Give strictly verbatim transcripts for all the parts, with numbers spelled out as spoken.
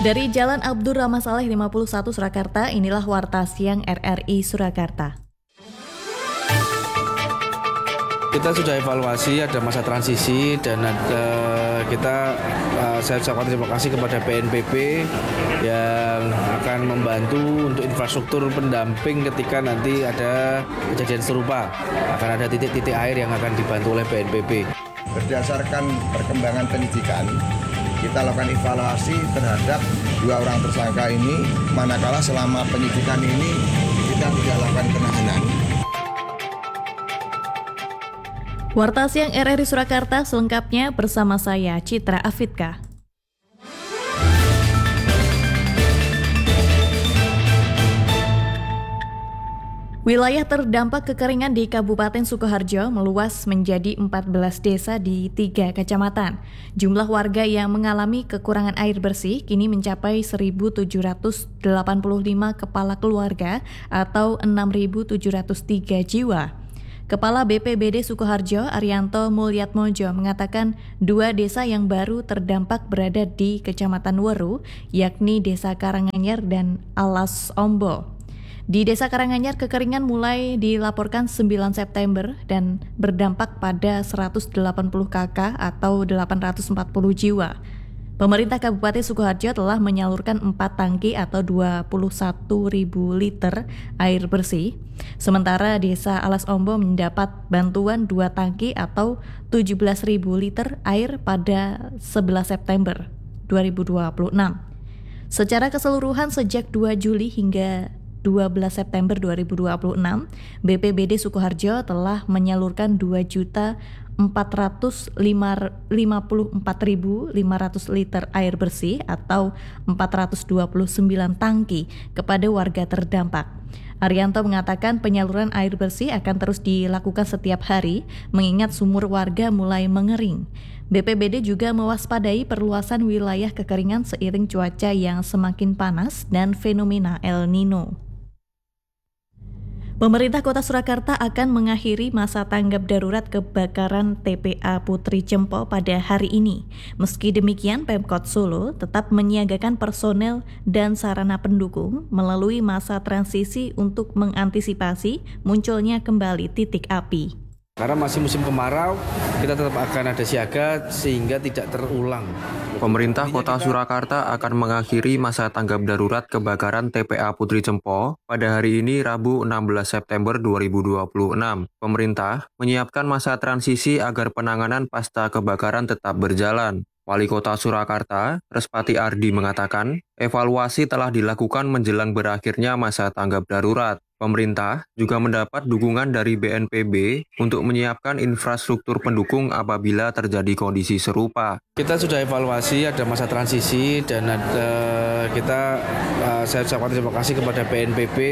Dari Jalan Abdurrahman Saleh lima puluh satu Surakarta, inilah Warta Siang R R I Surakarta. Kita sudah evaluasi, ada masa transisi dan ada, kita uh, saya ucapkan terima kasih kepada B N P B yang akan membantu untuk infrastruktur pendamping ketika nanti ada kejadian serupa. Akan ada titik-titik air yang akan dibantu oleh B N P B. Berdasarkan perkembangan penyidikan, kita lakukan evaluasi terhadap dua orang tersangka ini, manakala selama penyidikan ini kita tidak lakukan penahanan. Warta Siang R R I Surakarta selengkapnya bersama saya Citra Afidka. Wilayah terdampak kekeringan di Kabupaten Sukoharjo meluas menjadi empat belas desa di tiga kecamatan. Jumlah warga yang mengalami kekurangan air bersih kini mencapai seribu tujuh ratus delapan puluh lima kepala keluarga atau enam ribu tujuh ratus tiga jiwa. Kepala B P B D Sukoharjo, Arianto Mulyatmojo, mengatakan dua desa yang baru terdampak berada di Kecamatan Weru, yakni Desa Karanganyar dan Alas Ombo. Di Desa Karanganyar, kekeringan mulai dilaporkan sembilan September dan berdampak pada seratus delapan puluh kakak atau delapan ratus empat puluh jiwa. Pemerintah Kabupaten Sukoharjo telah menyalurkan empat tangki atau dua puluh satu ribu liter air bersih. Sementara Desa Alas Ombo mendapat bantuan dua tangki atau tujuh belas ribu liter air pada sebelas September dua ribu dua puluh enam. Secara keseluruhan sejak dua Juli hingga dua belas September dua ribu dua puluh enam, B P B D Sukoharjo telah menyalurkan dua juta empat ratus lima puluh empat ribu lima ratus liter air bersih atau empat ratus dua puluh sembilan tangki kepada warga terdampak. Arianto mengatakan penyaluran air bersih akan terus dilakukan setiap hari mengingat sumur warga mulai mengering. B P B D juga mewaspadai perluasan wilayah kekeringan seiring cuaca yang semakin panas dan fenomena El Nino. Pemerintah Kota Surakarta akan mengakhiri masa tanggap darurat kebakaran T P A Putri Cempo pada hari ini. Meski demikian, Pemkot Solo tetap menyiagakan personel dan sarana pendukung melalui masa transisi untuk mengantisipasi munculnya kembali titik api. Karena masih musim kemarau, kita tetap akan ada siaga sehingga tidak terulang. Pemerintah Kota Surakarta akan mengakhiri masa tanggap darurat kebakaran T P A Putri Cempo pada hari ini Rabu enam belas September dua ribu dua puluh enam. Pemerintah menyiapkan masa transisi agar penanganan pasca kebakaran tetap berjalan. Wali Kota Surakarta, Respati Ardi mengatakan, evaluasi telah dilakukan menjelang berakhirnya masa tanggap darurat. Pemerintah juga mendapat dukungan dari B N P B untuk menyiapkan infrastruktur pendukung apabila terjadi kondisi serupa. Kita sudah evaluasi, ada masa transisi dan ada, kita uh, saya ucapkan terima kasih kepada B N P B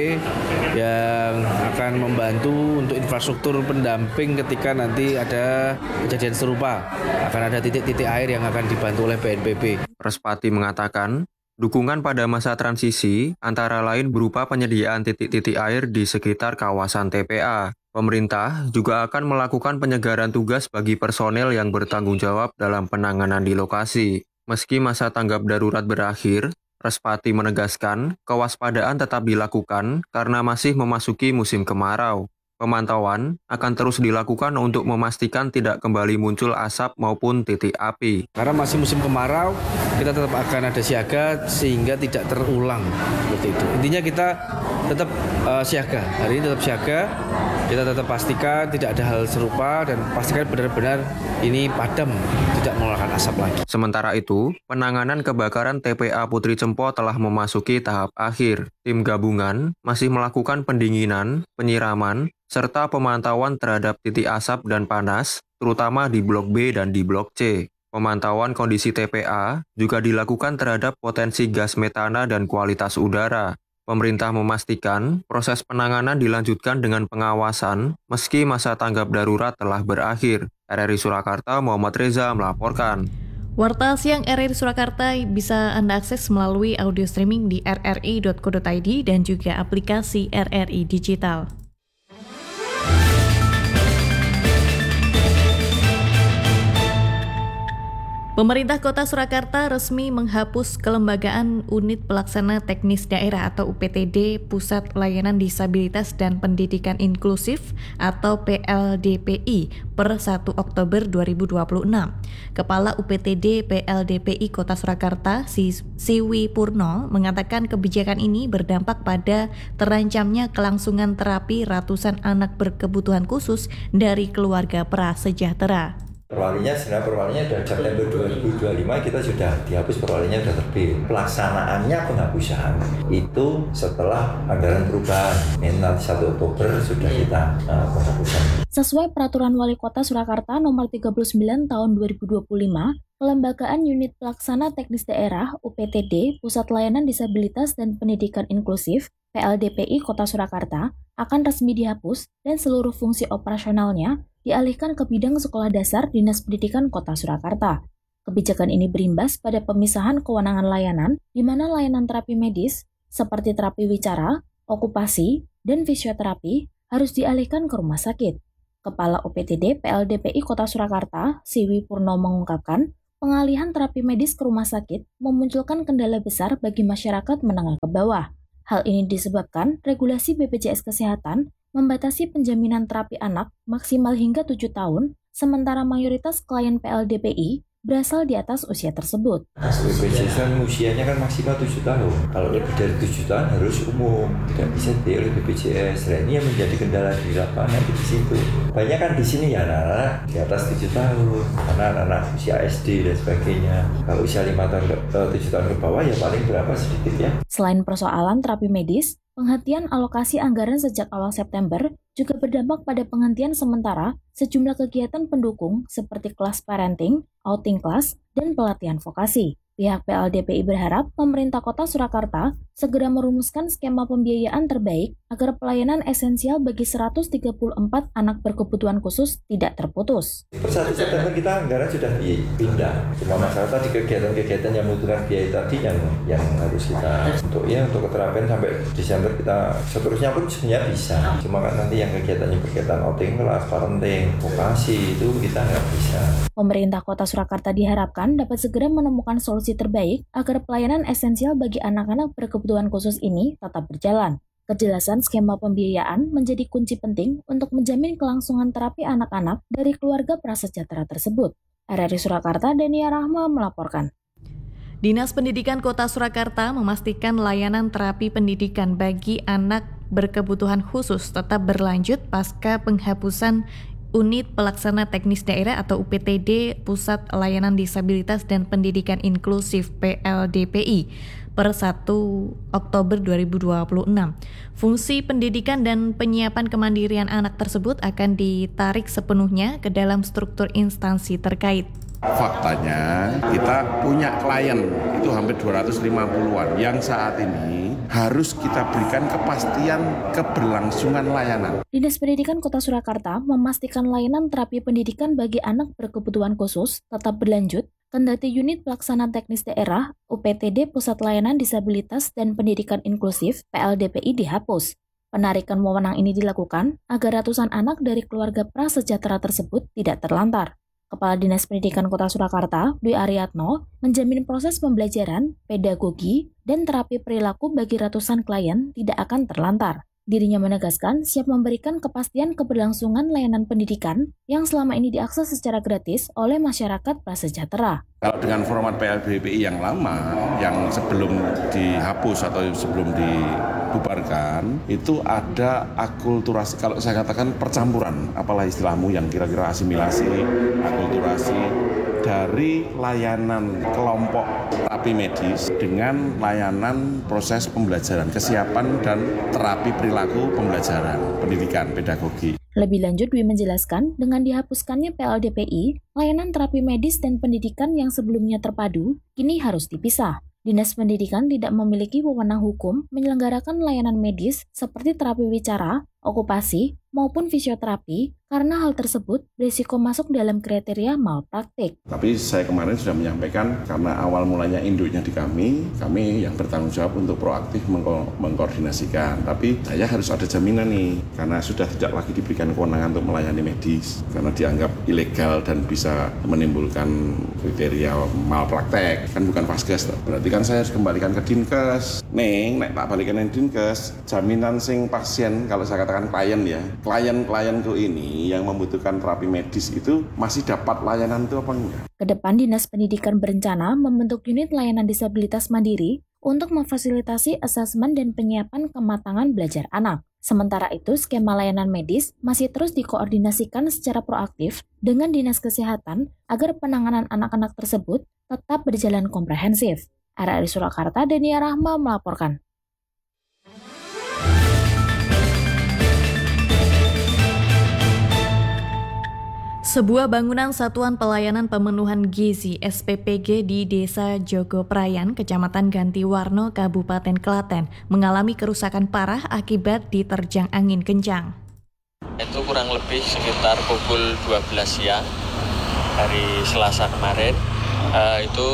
yang akan membantu untuk infrastruktur pendamping ketika nanti ada kejadian serupa. Akan ada titik-titik air yang akan dibantu oleh B N P B. Respati mengatakan, dukungan pada masa transisi antara lain berupa penyediaan titik-titik air di sekitar kawasan T P A. Pemerintah juga akan melakukan penyegaran tugas bagi personel yang bertanggung jawab dalam penanganan di lokasi. Meski masa tanggap darurat berakhir, Respati menegaskan kewaspadaan tetap dilakukan karena masih memasuki musim kemarau. Pemantauan akan terus dilakukan untuk memastikan tidak kembali muncul asap maupun titik api. Karena masih musim kemarau, kita tetap akan ada siaga sehingga tidak terulang. Seperti itu. Intinya kita tetap uh, siaga. Hari ini tetap siaga. Kita tetap pastikan tidak ada hal serupa dan pastikan benar-benar ini padam, tidak mengeluarkan asap lagi. Sementara itu, penanganan kebakaran T P A Putri Cempo telah memasuki tahap akhir. Tim gabungan masih melakukan pendinginan, penyiraman, serta pemantauan terhadap titik asap dan panas, terutama di Blok B dan di Blok C. Pemantauan kondisi T P A juga dilakukan terhadap potensi gas metana dan kualitas udara. Pemerintah memastikan proses penanganan dilanjutkan dengan pengawasan meski masa tanggap darurat telah berakhir. R R I Surakarta, Muhammad Reza melaporkan. Warta Siang R R I Surakarta bisa Anda akses melalui audio streaming di r r i dot co dot i d dan juga aplikasi R R I Digital. Pemerintah Kota Surakarta resmi menghapus kelembagaan Unit Pelaksana Teknis Daerah atau U P T D Pusat Layanan Disabilitas dan Pendidikan Inklusif atau P L D P I per satu Oktober dua ribu dua puluh enam. Kepala U P T D P L D P I Kota Surakarta, Siwi Purno, mengatakan kebijakan ini berdampak pada terancamnya kelangsungan terapi ratusan anak berkebutuhan khusus dari keluarga prasejahtera. Perwalinya sebenarnya perwalinya dari September dua ribu dua puluh lima kita sudah dihapus, perwalinya sudah terbit. Pelaksanaannya penghapusan itu setelah anggaran perubahan. Ini nanti satu Oktober sudah kita uh, penghapusan. Sesuai Peraturan Wali Kota Surakarta Nomor tiga puluh sembilan Tahun dua ribu dua puluh lima, Kelembagaan Unit Pelaksana Teknis Daerah U P T D Pusat Layanan Disabilitas dan Pendidikan Inklusif P L D P I Kota Surakarta akan resmi dihapus dan seluruh fungsi operasionalnya dialihkan ke bidang sekolah dasar Dinas Pendidikan Kota Surakarta. Kebijakan ini berimbas pada pemisahan kewenangan layanan, di mana layanan terapi medis seperti terapi wicara, okupasi, dan fisioterapi harus dialihkan ke rumah sakit. Kepala U P T D P L D P I Kota Surakarta, Siwi Purno, mengungkapkan, pengalihan terapi medis ke rumah sakit memunculkan kendala besar bagi masyarakat menengah ke bawah. Hal ini disebabkan regulasi B P J S Kesehatan membatasi penjaminan terapi anak maksimal hingga tujuh tahun, sementara mayoritas klien P L D P I berasal di atas usia tersebut. B P J S kan usianya kan maksimal tujuh tahun. Kalau lebih dari tujuh tahun harus umum, tidak bisa di oleh B P J S. Nah, ini yang menjadi kendala di lapangan di situ. Banyak kan di sini ya anak-anak di atas tujuh tahun, anak-anak usia S D dan sebagainya. Kalau usia lima tahun ke tujuh tahun ke bawah ya paling berapa sedikit ya. Selain persoalan terapi medis, penghentian alokasi anggaran sejak awal September juga berdampak pada penghentian sementara sejumlah kegiatan pendukung seperti kelas parenting, outing class, dan pelatihan vokasi. Pihak P L D P I berharap pemerintah Kota Surakarta segera merumuskan skema pembiayaan terbaik agar pelayanan esensial bagi seratus tiga puluh empat anak berkebutuhan khusus tidak terputus. Per satu September kita anggaran sudah dipindah. Cuma masalah tadi kegiatan-kegiatan yang membutuhkan biaya tadi yang yang harus kita untuk ya untuk keterapian sampai Desember kita seterusnya pun sebenarnya bisa. Cuma kan nanti yang kegiatannya kegiatan outing kelas, parenting, vokasi itu kita nggak bisa. Pemerintah Kota Surakarta diharapkan dapat segera menemukan solusi terbaik agar pelayanan esensial bagi anak-anak berkebutuhan khusus ini tetap berjalan. Kejelasan skema pembiayaan menjadi kunci penting untuk menjamin kelangsungan terapi anak-anak dari keluarga prasejahtera tersebut. R R I Surakarta, Dania Rahma melaporkan. Dinas Pendidikan Kota Surakarta memastikan layanan terapi pendidikan bagi anak berkebutuhan khusus tetap berlanjut pasca penghapusan Unit Pelaksana Teknis Daerah atau U P T D Pusat Layanan Disabilitas dan Pendidikan Inklusif P L D P I per satu Oktober dua ribu dua puluh enam. Fungsi pendidikan dan penyiapan kemandirian anak tersebut akan ditarik sepenuhnya ke dalam struktur instansi terkait. Faktanya kita punya klien itu hampir dua ratus lima puluhan yang saat ini harus kita berikan kepastian keberlangsungan layanan. Dinas Pendidikan Kota Surakarta memastikan layanan terapi pendidikan bagi anak berkebutuhan khusus tetap berlanjut, kendati Unit Pelaksana Teknis Daerah U P T D Pusat Layanan Disabilitas dan Pendidikan Inklusif P L D P I dihapus. Penarikan wewenang ini dilakukan agar ratusan anak dari keluarga prasejahtera tersebut tidak terlantar. Kepala Dinas Pendidikan Kota Surakarta, Dwi Ariatno, menjamin proses pembelajaran, pedagogi, dan terapi perilaku bagi ratusan klien tidak akan terlantar. Dirinya menegaskan siap memberikan kepastian keberlangsungan layanan pendidikan yang selama ini diakses secara gratis oleh masyarakat prasejahtera. Kalau dengan format P L D P I yang lama, yang sebelum dihapus atau sebelum dibubarkan, itu ada akulturasi, kalau saya katakan percampuran, apalah istilahmu yang kira-kira asimilasi, akulturasi, dari layanan kelompok terapi medis dengan layanan proses pembelajaran, kesiapan dan terapi perilaku pembelajaran, pendidikan, pedagogi. Lebih lanjut, Dwi menjelaskan dengan dihapuskannya P L D P I, layanan terapi medis dan pendidikan yang sebelumnya terpadu, kini harus dipisah. Dinas Pendidikan tidak memiliki wewenang hukum menyelenggarakan layanan medis seperti terapi wicara, okupasi, maupun fisioterapi karena hal tersebut berisiko masuk dalam kriteria malpraktik. Tapi saya kemarin sudah menyampaikan karena awal mulanya induknya di kami, kami yang bertanggung jawab untuk proaktif mengko- mengkoordinasikan. Tapi saya harus ada jaminan nih, karena sudah tidak lagi diberikan kewenangan untuk melayani medis, karena dianggap ilegal dan bisa menimbulkan kriteria malpraktek. Kan bukan Fasgas, berarti kan saya harus kembalikan ke Dinkes. Neng, nek tak balikan ke Dinkes, jaminan sing pasien, kalau saya katakan klien ya, klien-klienku ini yang membutuhkan terapi medis itu masih dapat layanan itu apa enggak? Kedepan Dinas Pendidikan berencana membentuk unit layanan disabilitas mandiri untuk memfasilitasi asesmen dan penyiapan kematangan belajar anak. Sementara itu, skema layanan medis masih terus dikoordinasikan secara proaktif dengan Dinas Kesehatan agar penanganan anak-anak tersebut tetap berjalan komprehensif. R R I Surakarta, Dania Rahma melaporkan. Sebuah bangunan Satuan Pelayanan Pemenuhan Gizi S P P G di Desa Jogoprayan, Kecamatan Gantiwarno, Kabupaten Klaten, mengalami kerusakan parah akibat diterjang angin kencang. Itu kurang lebih sekitar pukul dua belas siang hari Selasa kemarin. Uh, itu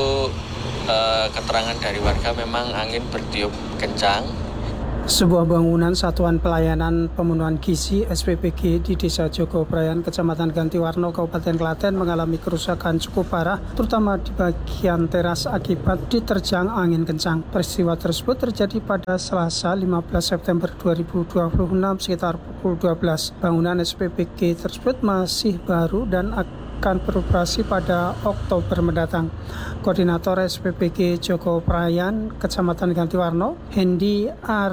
uh, keterangan dari warga memang angin bertiup kencang. Sebuah bangunan Satuan Pelayanan Pemenuhan Gizi S P P G di Desa Jogoprayan, Kecamatan Gantiwarno, Kabupaten Klaten mengalami kerusakan cukup parah, terutama di bagian teras akibat diterjang angin kencang. Peristiwa tersebut terjadi pada Selasa lima belas September dua ribu dua puluh enam sekitar pukul dua belas. Bangunan S P P G tersebut masih baru dan akan beroperasi pada Oktober mendatang. Koordinator S P P G Jogoprayan, Kecamatan Gantiwarno, Hendi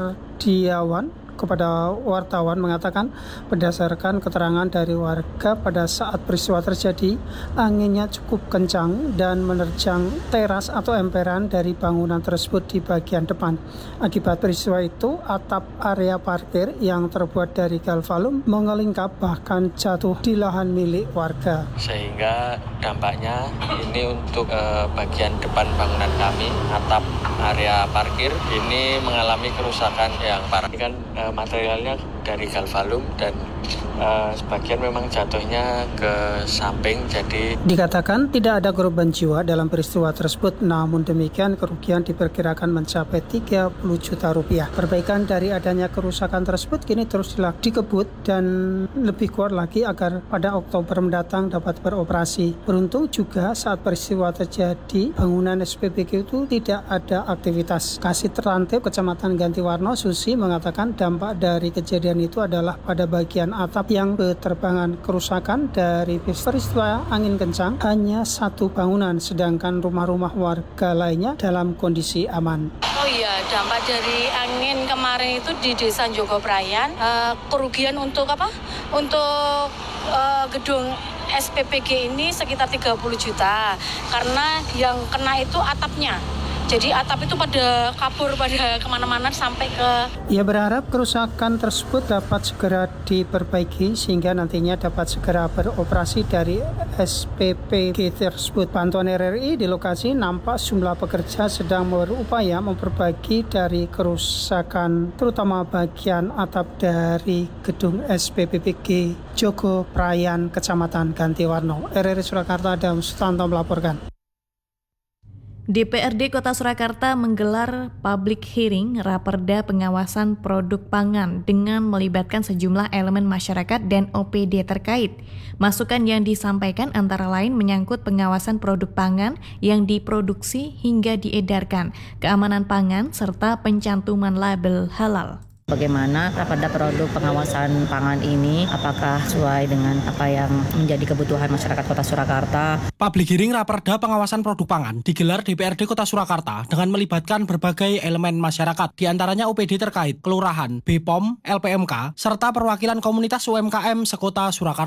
Ardiawan, kepada wartawan mengatakan berdasarkan keterangan dari warga pada saat peristiwa terjadi, anginnya cukup kencang dan menerjang teras atau emperan dari bangunan tersebut di bagian depan. Akibat peristiwa itu, atap area parkir yang terbuat dari galvalum mengelingkap bahkan jatuh di lahan milik warga. Sehingga dampaknya ini untuk eh, bagian depan bangunan kami, atap area parkir ini mengalami kerusakan yang parah. Ini kan eh, materialnya dari galvalum dan uh, sebagian memang jatuhnya ke samping, jadi dikatakan tidak ada korban jiwa dalam peristiwa tersebut, namun demikian kerugian diperkirakan mencapai tiga puluh juta rupiah. Perbaikan dari adanya kerusakan tersebut kini terus dikebut dan lebih kuat lagi agar pada Oktober mendatang dapat beroperasi. Beruntung juga saat peristiwa terjadi bangunan S P P G itu tidak ada aktivitas. Kasih Terantip Kecamatan Gantiwarno Susi mengatakan dampak dari kejadian itu adalah pada bagian atap yang berterbangan. Kerusakan dari peristiwa angin kencang hanya satu bangunan, sedangkan rumah-rumah warga lainnya dalam kondisi aman. Oh iya, dampak dari angin kemarin itu di Desa Jogoprayan, uh, kerugian untuk apa? Untuk uh, gedung S P P G ini sekitar tiga puluh juta, karena yang kena itu atapnya. Jadi atap itu pada kabur pada kemana-mana sampai ke... Ia berharap kerusakan tersebut dapat segera diperbaiki sehingga nantinya dapat segera beroperasi dari S P P G tersebut. Bantuan R R I di lokasi nampak sejumlah pekerja sedang berupaya memperbaiki dari kerusakan terutama bagian atap dari gedung S P P G Jogoprayan, Kecamatan Gantiwarno. R R I Surakarta, Adam Sutanto melaporkan. D P R D Kota Surakarta menggelar public hearing Raperda Pengawasan Produk Pangan dengan melibatkan sejumlah elemen masyarakat dan O P D terkait. Masukan yang disampaikan antara lain menyangkut pengawasan produk pangan yang diproduksi hingga diedarkan, keamanan pangan, serta pencantuman label halal. Bagaimana Raperda produk pengawasan pangan ini, apakah sesuai dengan apa yang menjadi kebutuhan masyarakat Kota Surakarta? Public hearing Raperda pengawasan produk pangan digelar D P R D Kota Surakarta dengan melibatkan berbagai elemen masyarakat, diantaranya O P D terkait, kelurahan, B P O M, L P M K, serta perwakilan komunitas U M K M sekota Surakarta.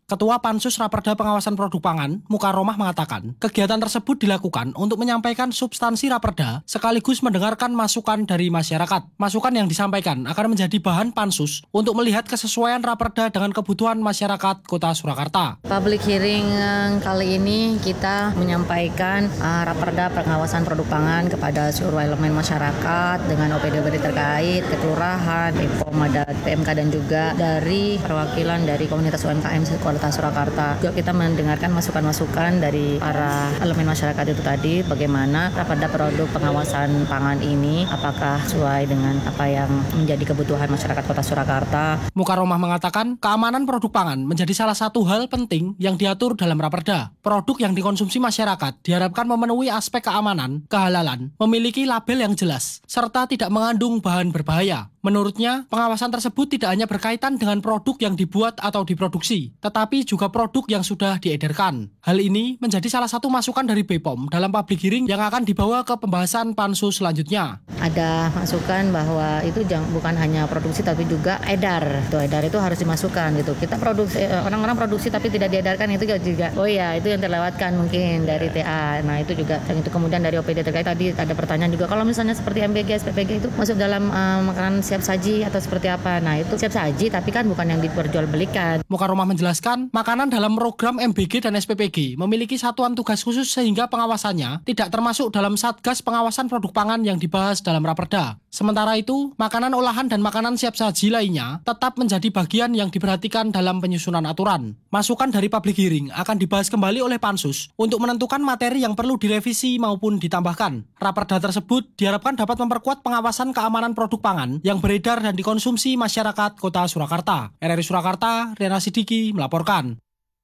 Ketua Pansus Raperda Pengawasan Produk Pangan, Mukaromah mengatakan, kegiatan tersebut dilakukan untuk menyampaikan substansi Raperda sekaligus mendengarkan masukan dari masyarakat. Masukan yang disampaikan akan menjadi bahan Pansus untuk melihat kesesuaian Raperda dengan kebutuhan masyarakat Kota Surakarta. Public hearing kali ini kita menyampaikan uh, Raperda Pengawasan Produk Pangan kepada seluruh elemen masyarakat dengan O P D O P D terkait, kelurahan, B P O M, ada P M K dan juga dari perwakilan dari komunitas U M K M Kota Surakarta. Juga kita mendengarkan masukan-masukan dari para elemen masyarakat itu tadi, bagaimana Raperda produk pengawasan pangan ini apakah sesuai dengan apa yang menjadi kebutuhan masyarakat Kota Surakarta. Mukaromah mengatakan keamanan produk pangan menjadi salah satu hal penting yang diatur dalam Raperda. Produk yang dikonsumsi masyarakat diharapkan memenuhi aspek keamanan, kehalalan, memiliki label yang jelas, serta tidak mengandung bahan berbahaya. Menurutnya, pengawasan tersebut tidak hanya berkaitan dengan produk yang dibuat atau diproduksi, tetapi juga produk yang sudah diedarkan. Hal ini menjadi salah satu masukan dari B P O M dalam public hearing yang akan dibawa ke pembahasan pansus selanjutnya. Ada masukan bahwa itu jangan, bukan hanya produksi tapi juga edar. Itu edar itu harus dimasukkan gitu. Kita produksi, orang-orang produksi tapi tidak diedarkan itu juga. Oh ya, itu yang terlewatkan mungkin dari T A. Nah itu juga, dan itu kemudian dari O P D terkait tadi ada pertanyaan juga. Kalau misalnya seperti M B G, S P P G itu masuk dalam uh, makanan siap saji atau seperti apa. Nah itu siap saji tapi kan bukan yang diperjualbelikan. Mukaromah menjelaskan, makanan dalam program M B G dan S P P G memiliki satuan tugas khusus sehingga pengawasannya tidak termasuk dalam Satgas Pengawasan Produk Pangan yang dibahas dalam Raperda. Sementara itu, makanan olahan dan makanan siap saji lainnya tetap menjadi bagian yang diperhatikan dalam penyusunan aturan. Masukan dari public hearing akan dibahas kembali oleh Pansus untuk menentukan materi yang perlu direvisi maupun ditambahkan. Raperda tersebut diharapkan dapat memperkuat pengawasan keamanan produk pangan yang beredar dan dikonsumsi masyarakat Kota Surakarta. R R I Surakarta, Riana Sidiki melaporkan.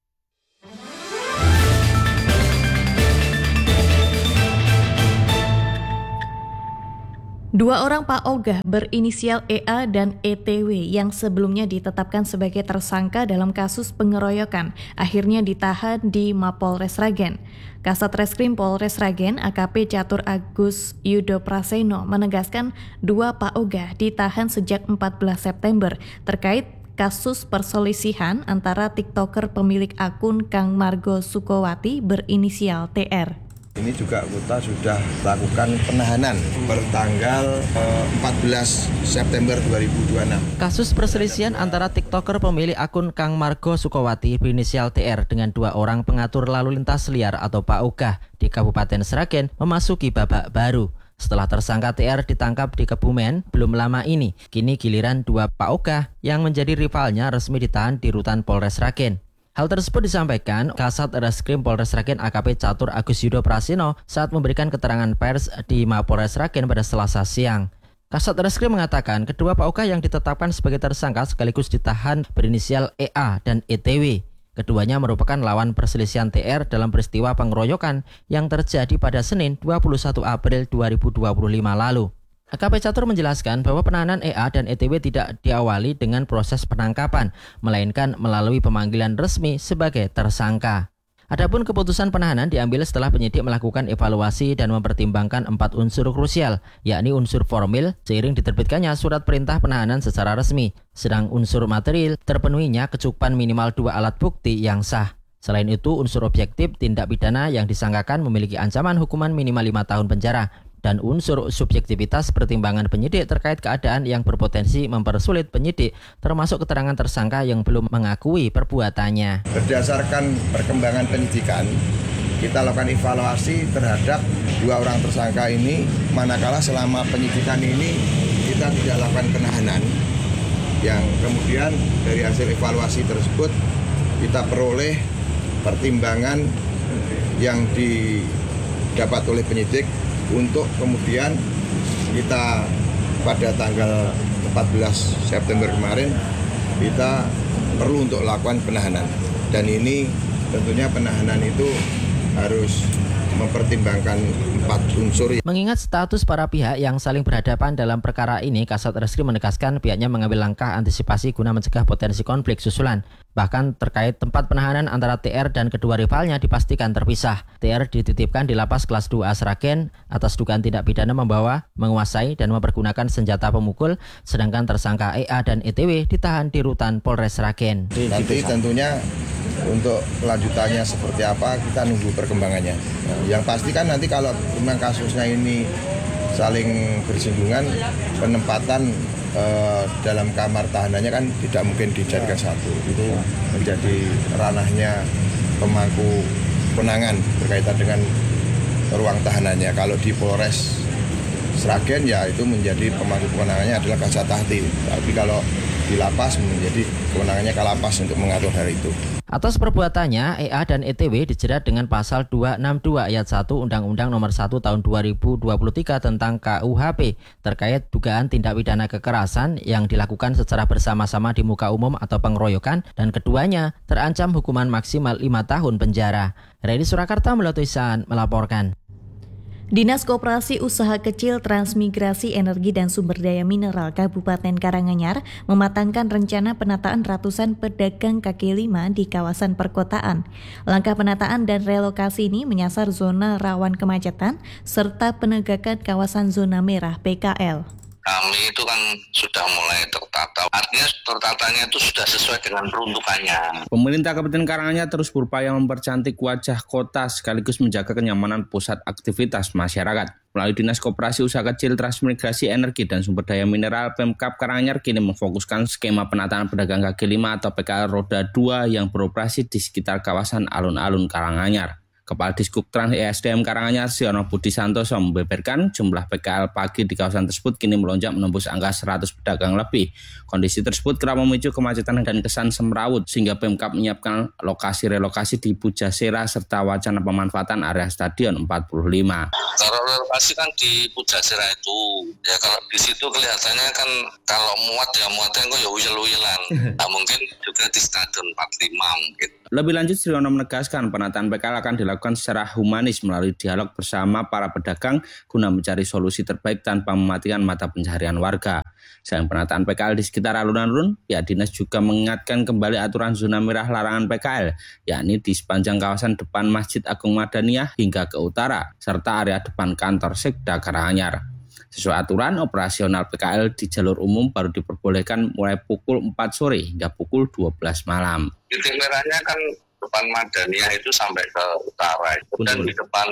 Dua orang Pak Ogah berinisial E A dan E T W yang sebelumnya ditetapkan sebagai tersangka dalam kasus pengeroyokan akhirnya ditahan di Mapolres Sragen. Kasat Reskrim Polres Sragen A K P Catur Agus Yudo Praseno menegaskan dua Pak Ogah ditahan sejak empat belas September terkait kasus perselisihan antara TikToker pemilik akun Kang Margo Sukowati berinisial T R. Ini juga kita sudah lakukan penahanan per tanggal eh, empat belas September dua ribu dua puluh enam. Kasus perselisihan antara TikToker pemilik akun Kang Margo Sukowati berinisial T R dengan dua orang pengatur lalu lintas liar atau Pak Ogah di Kabupaten Sragen memasuki babak baru. Setelah tersangka T R ditangkap di Kebumen belum lama ini, kini giliran dua Pak Ogah yang menjadi rivalnya resmi ditahan di Rutan Polres Sragen. Hal tersebut disampaikan Kasat Reskrim Polres Sragen A K P Catur Agus Yudo Praseno saat memberikan keterangan pers di Mapolres Sragen pada Selasa siang. Kasat Reskrim mengatakan kedua Pak Ogah yang ditetapkan sebagai tersangka sekaligus ditahan berinisial E A dan E T W. Keduanya merupakan lawan perselisihan T R dalam peristiwa pengeroyokan yang terjadi pada Senin dua puluh satu April dua ribu dua puluh lima lalu. A K P Catur menjelaskan bahwa penahanan E A dan E T W tidak diawali dengan proses penangkapan, melainkan melalui pemanggilan resmi sebagai tersangka. Adapun keputusan penahanan diambil setelah penyidik melakukan evaluasi dan mempertimbangkan empat unsur krusial, yakni unsur formil seiring diterbitkannya surat perintah penahanan secara resmi, sedang unsur material terpenuhinya kecukupan minimal dua alat bukti yang sah. Selain itu, unsur objektif tindak pidana yang disangkakan memiliki ancaman hukuman minimal lima tahun penjara. Dan unsur subjektivitas pertimbangan penyidik terkait keadaan yang berpotensi mempersulit penyidik, termasuk keterangan tersangka yang belum mengakui perbuatannya. Berdasarkan perkembangan penyidikan, kita lakukan evaluasi terhadap dua orang tersangka ini, manakala selama penyidikan ini kita tidak lakukan penahanan, yang kemudian dari hasil evaluasi tersebut kita peroleh pertimbangan yang didapat oleh penyidik untuk kemudian kita pada tanggal empat belas September kemarin kita perlu untuk lakukan penahanan, dan ini tentunya penahanan itu harus mempertimbangkan empat unsur. Mengingat status para pihak yang saling berhadapan dalam perkara ini, Kasat Reskrim menegaskan pihaknya mengambil langkah antisipasi guna mencegah potensi konflik susulan. Bahkan terkait tempat penahanan antara T R dan kedua rivalnya dipastikan terpisah. T R dititipkan di lapas kelas dua A Sragen atas dugaan tindak pidana membawa, menguasai, dan mempergunakan senjata pemukul, sedangkan tersangka E A dan E T W ditahan di Rutan Polres Sragen. Nanti tentunya Untuk lanjutannya seperti apa, kita nunggu perkembangannya. Nah, yang pasti kan nanti kalau memang kasusnya ini saling bersinggungan, penempatan eh, dalam kamar tahanannya kan tidak mungkin dijadikan satu. Itu menjadi ranahnya pemangku penangan berkaitan dengan ruang tahanannya. Kalau di Polres Sragen ya itu menjadi pemangku kewenangannya adalah Kasat Tahti. Tapi kalau di lapas menjadi kewenangannya Kalapas untuk mengatur hal itu. Atas perbuatannya, E A dan E T W dijerat dengan pasal dua enam dua ayat satu Undang-Undang Nomor satu Tahun dua ribu dua puluh tiga tentang K U H P terkait dugaan tindak pidana kekerasan yang dilakukan secara bersama-sama di muka umum atau pengeroyokan, dan keduanya terancam hukuman maksimal lima tahun penjara. Redi Surakarta Melatuisan melaporkan. Dinas Koperasi Usaha Kecil Transmigrasi Energi dan Sumber Daya Mineral Kabupaten Karanganyar mematangkan rencana penataan ratusan pedagang kaki lima di kawasan perkotaan. Langkah penataan dan relokasi ini menyasar zona rawan kemacetan serta penegakan kawasan zona merah P K L. Kami itu kan sudah mulai tertata, artinya tertatanya itu sudah sesuai dengan peruntukannya. Pemerintah Kabupaten Karanganyar terus berupaya mempercantik wajah kota sekaligus menjaga kenyamanan pusat aktivitas masyarakat. Melalui Dinas Koperasi Usaha Kecil Transmigrasi Energi dan Sumber Daya Mineral Pemkab Karanganyar kini memfokuskan skema penataan pedagang kaki lima atau P K L roda dua yang beroperasi di sekitar kawasan alun-alun Karanganyar. Kepala Diskuk Trans E S D M Karanganyar Siono Budi Santoso membeberkan jumlah P K L pagi di kawasan tersebut kini melonjak menembus angka seratus pedagang lebih. Kondisi tersebut kerap memicu kemacetan dan kesan semrawut sehingga Pemkab menyiapkan lokasi relokasi di Pujasera serta wacana pemanfaatan area Stadion empat puluh lima. Kalau relokasi kan di Pujasera itu, ya kalau di situ kelihatannya kan kalau muat ya muatnya kok ya uyel-uyelan. Nah, mungkin juga di Stadion empat puluh lima mungkin. Lebih lanjut, Siono menegaskan penataan P K L akan dilakukan secara humanis melalui dialog bersama para pedagang guna mencari solusi terbaik tanpa mematikan mata pencaharian warga. Selain penataan P K L di sekitar alun-alun, pihak dinas juga mengingatkan kembali aturan zona merah larangan P K L, yakni di sepanjang kawasan depan Masjid Agung Madaniyah hingga ke utara, serta area depan kantor Sekda Karanganyar. Sesuai aturan, operasional P K L di jalur umum baru diperbolehkan mulai pukul empat sore hingga pukul dua belas malam. Titik merahnya kan depan Madaniyah itu sampai ke utara itu, dan di depan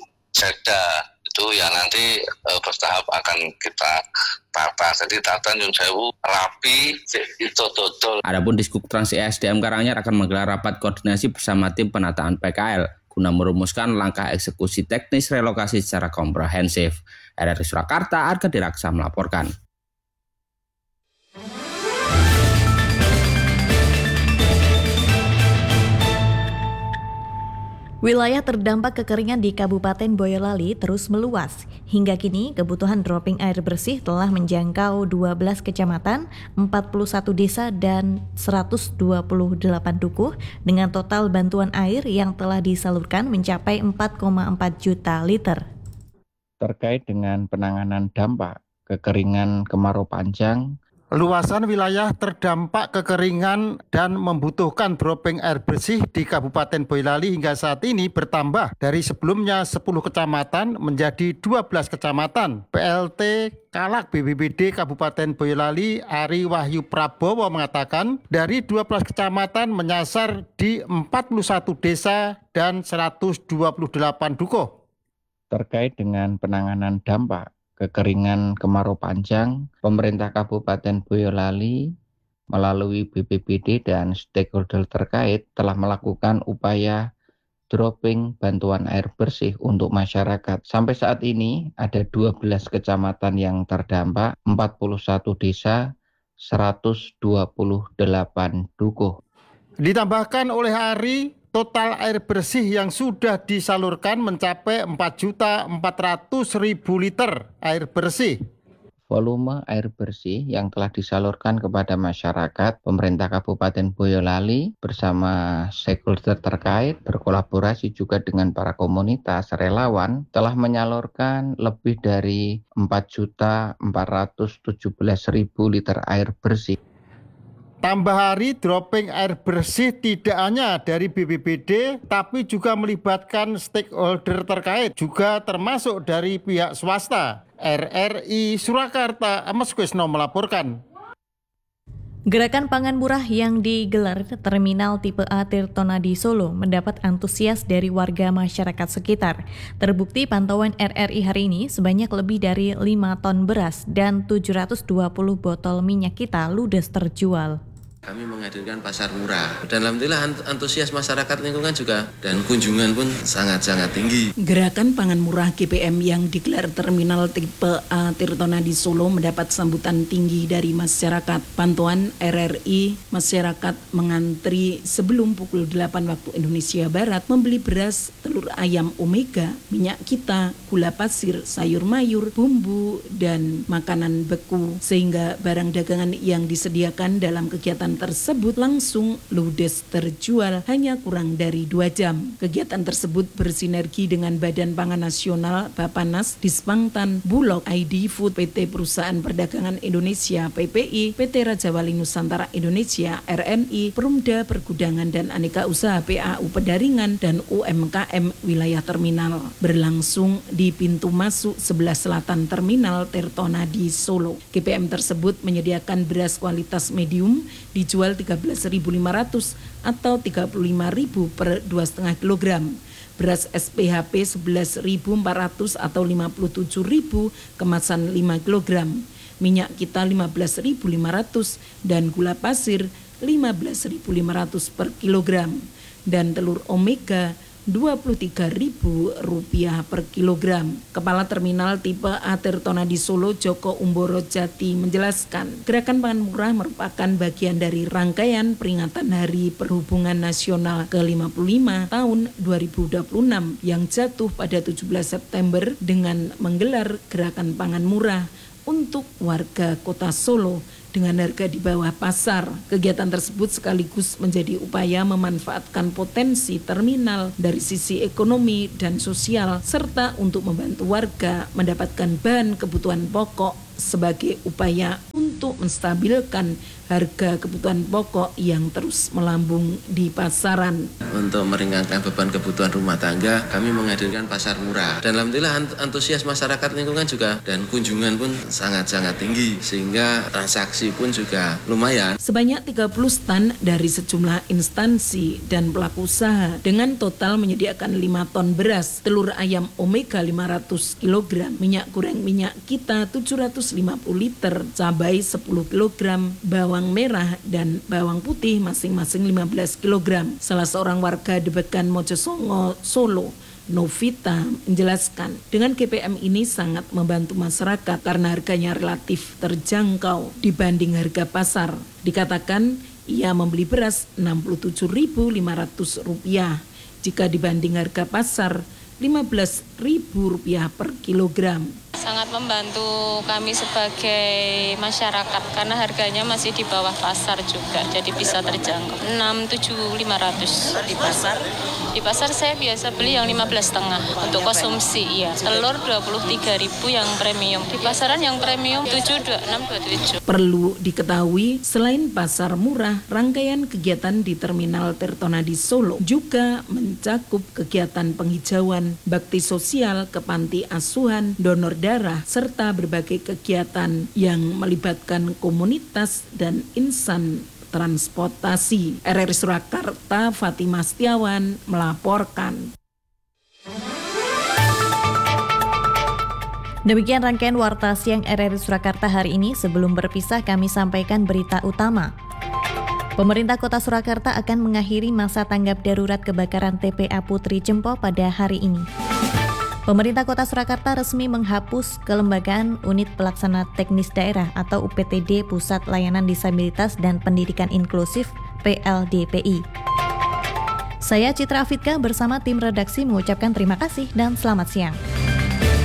Sekda itu ya nanti e, bertahap akan kita tata. Jadi tata Nyun Sewu rapi itu total. Adapun Diskuk Trans E S D M Karanganyar akan menggelar rapat koordinasi bersama tim penataan P K L guna merumuskan langkah eksekusi teknis relokasi secara komprehensif. R R I Surakarta, Arga Diraksa melaporkan. Wilayah terdampak kekeringan di Kabupaten Boyolali terus meluas. Hingga kini, kebutuhan dropping air bersih telah menjangkau dua belas kecamatan, empat puluh satu desa, dan seratus dua puluh delapan dukuh dengan total bantuan air yang telah disalurkan mencapai empat koma empat juta liter. Terkait dengan penanganan dampak kekeringan kemarau panjang, luasan wilayah terdampak kekeringan dan membutuhkan dropping air bersih di Kabupaten Boyolali hingga saat ini bertambah dari sebelumnya sepuluh kecamatan menjadi dua belas kecamatan. P L T Kalak B P B D Kabupaten Boyolali Ari Wahyu Prabowo mengatakan dari dua belas kecamatan menyasar di empat puluh satu desa dan seratus dua puluh delapan dukuh. Terkait dengan penanganan dampak kekeringan kemarau panjang, pemerintah Kabupaten Boyolali melalui B P B D dan stakeholder terkait telah melakukan upaya dropping bantuan air bersih untuk masyarakat. Sampai saat ini ada dua belas kecamatan yang terdampak, empat puluh satu desa, seratus dua puluh delapan dukuh. Ditambahkan oleh Ari, total air bersih yang sudah disalurkan mencapai empat juta empat ratus ribu liter air bersih. Volume air bersih yang telah disalurkan kepada masyarakat, pemerintah Kabupaten Boyolali bersama stakeholder terkait berkolaborasi juga dengan para komunitas relawan telah menyalurkan lebih dari empat juta empat ratus tujuh belas ribu liter air bersih. Tambah hari, dropping air bersih tidak hanya dari B P B D, tapi juga melibatkan stakeholder terkait, juga termasuk dari pihak swasta. R R I Surakarta, Amos Kusno melaporkan. Gerakan pangan murah yang digelar Terminal Tipe A Tirtonadi Solo mendapat antusias dari warga masyarakat sekitar. Terbukti pantauan R R I hari ini sebanyak lebih dari lima ton beras dan tujuh ratus dua puluh botol minyak kita ludes terjual. Kami menghadirkan pasar murah dan alhamdulillah antusias masyarakat lingkungan juga dan kunjungan pun sangat-sangat tinggi. Gerakan pangan murah G P M yang digelar Terminal Tipe A Tirtonadi Solo mendapat sambutan tinggi dari masyarakat. Pantauan R R I, masyarakat mengantri sebelum pukul delapan waktu Indonesia Barat membeli beras, telur ayam omega, minyak kita, gula pasir, sayur mayur, bumbu, dan makanan beku. Sehingga barang dagangan yang disediakan dalam kegiatan tersebut langsung ludes terjual hanya kurang dari dua jam. Kegiatan tersebut bersinergi dengan Badan Pangan Nasional, Bapanas, Dispangtan, Bulog, I D Food, P T Perusahaan Perdagangan Indonesia, P P I, P T Raja Wali Nusantara Indonesia, R N I, Perumda Pergudangan dan Aneka Usaha P A U Pedaringan, dan U M K M wilayah terminal. Berlangsung di pintu masuk sebelah selatan Terminal Tirtonadi Solo. G P M tersebut menyediakan beras kualitas medium dijual tiga belas ribu lima ratus atau tiga puluh lima ribu per dua koma lima kilogram. Beras S P H P sebelas ribu empat ratus atau lima puluh tujuh ribu kemasan lima kilogram. Minyak kita lima belas ribu lima ratus dan gula pasir lima belas ribu lima ratus per kilogram. Dan telur omega dua puluh tiga ribu rupiah per kilogram. Kepala Terminal Tipe A Tirtonadi Solo Joko Umboro Jati menjelaskan, gerakan pangan murah merupakan bagian dari rangkaian peringatan Hari Perhubungan Nasional ke lima puluh lima tahun dua ribu dua puluh enam yang jatuh pada tujuh belas September dengan menggelar gerakan pangan murah untuk warga Kota Solo dengan harga di bawah pasar. Kegiatan tersebut sekaligus menjadi upaya memanfaatkan potensi terminal dari sisi ekonomi dan sosial, serta untuk membantu warga mendapatkan bahan kebutuhan pokok sebagai upaya untuk menstabilkan harga kebutuhan pokok yang terus melambung di pasaran. Untuk meringankan beban kebutuhan rumah tangga, kami menghadirkan pasar murah. Dan alhamdulillah antusias masyarakat lingkungan juga dan kunjungan pun sangat-sangat tinggi, sehingga transaksi pun juga lumayan. Sebanyak tiga puluh stan dari sejumlah instansi dan pelaku usaha dengan total menyediakan lima ton beras, telur ayam omega lima ratus kilogram, minyak goreng minyak kita tujuh ratus lima puluh liter, cabai sepuluh kilogram, bawang merah dan bawang putih masing-masing lima belas kilogram. Salah seorang warga Debekan Mojosongo, Solo, Novita, menjelaskan dengan G P M ini sangat membantu masyarakat karena harganya relatif terjangkau dibanding harga pasar. Dikatakan ia membeli beras enam puluh tujuh ribu lima ratus rupiah jika dibanding harga pasar lima belas ribu rupiah per kilogram. Sangat membantu kami sebagai masyarakat karena harganya masih di bawah pasar juga, jadi bisa terjangkau. enam tujuh lima ratus di pasar. Di pasar saya biasa beli yang lima belas setengah untuk konsumsi, iya. Telur dua puluh tiga ribu yang premium. Di pasaran yang premium tujuh dua enam dua tujuh. Perlu diketahui, selain pasar murah, rangkaian kegiatan di Terminal Tirtonadi Solo juga mencakup kegiatan penghijauan, bakti sosial, kepanti asuhan, donor darah, serta berbagai kegiatan yang melibatkan komunitas dan insan transportasi. R R I Surakarta, Fatimah Setiawan melaporkan. Demikian rangkaian Warta Siang R R I Surakarta hari ini. Sebelum berpisah, kami sampaikan berita utama. Pemerintah Kota Surakarta akan mengakhiri masa tanggap darurat kebakaran T P A Putri Cempo pada hari ini. Pemerintah Kota Surakarta resmi menghapus kelembagaan Unit Pelaksana Teknis Daerah atau U P T D Pusat Layanan Disabilitas dan Pendidikan Inklusif P L D P I. Saya Citra Afitka bersama tim redaksi mengucapkan terima kasih dan selamat siang.